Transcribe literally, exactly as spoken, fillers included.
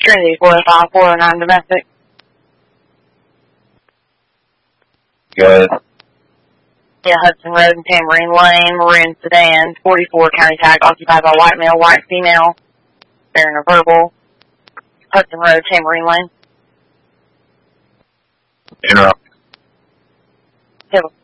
Trinity four five four oh nine domestic. Good. Yeah, Hudson Road and Tambourine Lane, maroon sedan, forty-four county tag, occupied by white male, white female, bearing a verbal. Hudson Road, Tambourine Lane. Interrupt. Table.